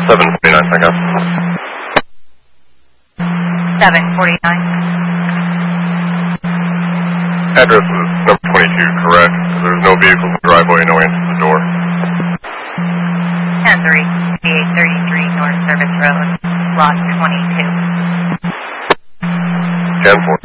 749, I guess. 749. Address is number 22, correct? There's no vehicles in the driveway, no answer to the door. 10-3, 3833 North Service Road, Lot 22. 10-4.